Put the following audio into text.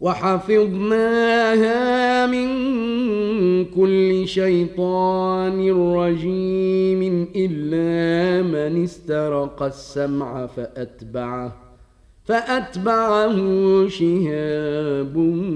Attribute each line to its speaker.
Speaker 1: وحفظناها من كل شيطان رجيم إلا من استرق السمع فأتبعه شهاب